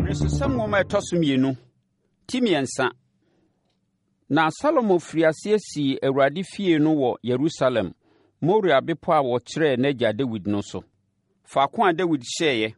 Abrɛsosɛm nwoma ɛtɔ so mmienu, ti mmiɛnsa. Na Salomo firi aseɛ sii Awurade fie no wɔ Yerusalem, Moria bepɔ a wɔkyerɛɛ n'agya Dawid no so. Faako a Dawid hyɛeɛ,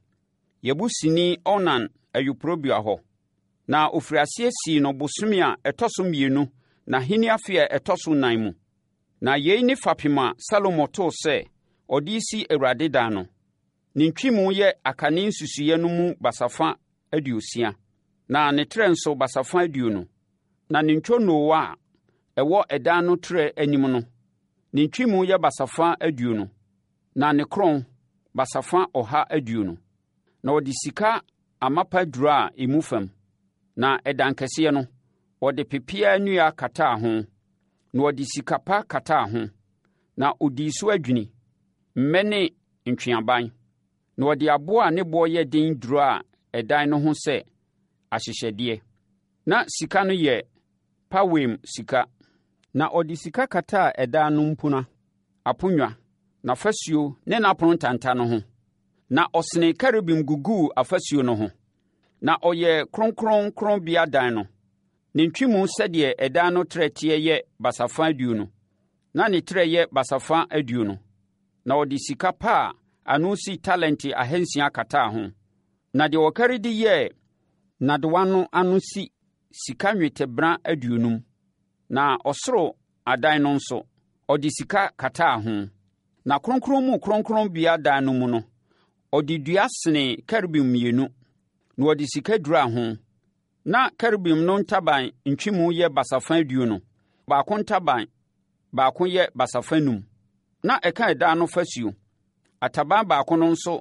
Yebusini Ornan ayuporobea hɔ. Na ɔfiri aseɛ sii no bosome a ɛtɔ so mmienu na ahenni afe a ɛtɔ so 9 mu. Na yei ne fapem a Salomo too sɛ ɔde si Awurade dan no. Ne ntwimu yɛ akane nsusuiɛ no mu basafa 60, na ne trɛ nso basafa 20. Na ne ntwonoo a ɛwɔ ɛdan no trɛ anim no, ne ntwimu yɛ basafa 20, na ne kron basafa 120. Na ɔde sika amapa duraa emu fam. Na ɛdan kɛseɛ no, ɔde pepeaa nnua kataa ho, na ɔde sika pa kataa ho, na ɔdii so adwini, mmɛ ne ntweaban. Na ɔde aboa a ne boɔ yɛ den duraa ɛdan no ho sɛ ahyehyɛdeɛ. Na sika no yɛ pawem sika. Na ɔde sika kataa ɛdan no mpuna, aponnwa, n'afasuo ne n'apono ntanta no ho. Na ɔsene kerubim guguu afasuo no ho. Na ɔyɛ kronkronkronbea dan no. Ne ntwimu sɛdeɛ ɛdan no trɛ teɛ yɛ basafa 20, na ne trɛ yɛ basafa 20. Na ɔde sika pa a ano si talenti 600 kataa ho. Na deɛ ɔkari de yɛ nadewa no ano si sika nnwetɛbena 50. Na ɔsoro adan no nso, ɔde sika kataa ho. Na kronkron mu kronkronbea dan no mu no, ɔde dua sene kerubim 2, na ɔde sika duraa ho. Na kerubim no ntaban ntwimu yɛ basafa 20, baako ntaban, baako yɛ basafa 5. Na ɛka ɛdan no fasuo, ataban baako no nso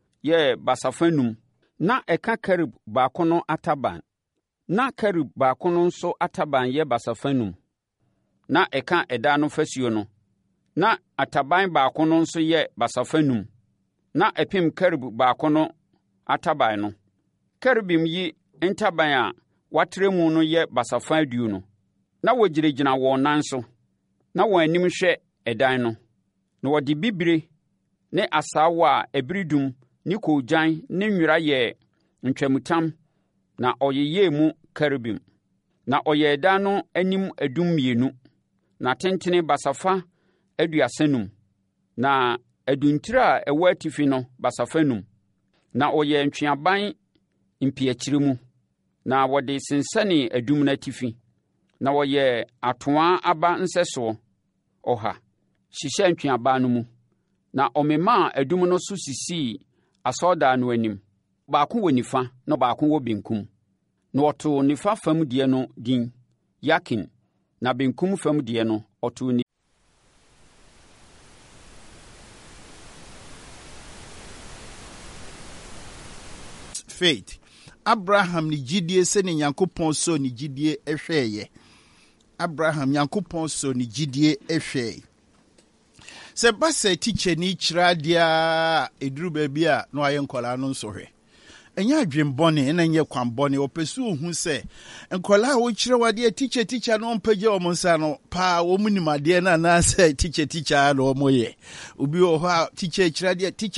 yɛ basafa 5. Na ɛka kerub baako no ataban. Na kerub baako no nso ataban yɛ basafa 5. Na ɛka ɛdan no fasuo no, na ataban baako no nso yɛ basafa 5. Na ɛpem kerub baako no ataban no. Kerubim yi ntaban a watrɛ mu no yɛ basafa 20. Na wɔgyinagyina wɔn nan so, na wɔn anim hwɛ ɛdan no. Na wɔde bibire ne asaawa a ebiridum ne koogyan ne nwera yɛ ntwamutam, na ɔyeyɛɛ mu kerubim. Na ɔyɛ ɛdan no anim adum 2, na tentene basafa 35, na aduntire a ɛwɔ atifi no basafa 5. Na ɔyɛ ntweaban mpeakyire mu, na wɔde sensɛne adum no atifi. Na wɔyɛ atoa aba nsɛsoɔ 100 hyehyɛ ntweaban no mu. Na ɔmemaa adum no so sisii asɔredan no anim, baako wɔ nifa na baako wɔ benkum. Na ɔtoo nifa fam deɛ no din Yakin, na benkum fam deɛ no ɔtoo ni. Faith. Abraham ni gyidie sɛ ne Nyankopɔn so ne gyidie ɛhwɛɛyɛ. Abraham Nyankopɔn so ne gyidie ɛhwɛɛ. Sɛ ba sɛ teacher ni kyerɛ deɛ ɛduru baabi a na wayɛ nkɔlaa no nso hwɛ. Ɛnyɛ adwembɔne ɛna nyɛ kwanbɔne. Ɔpɛ so ohu sɛ nkɔlaa a wɔkyerɛ wadeɛ teacher no ɔmpagya wɔn nsa no paa wɔn nim adeɛ no anaasɛ teacher na wɔn yɛ. Obi wɔ hɔ a teacher kyerɛ deɛ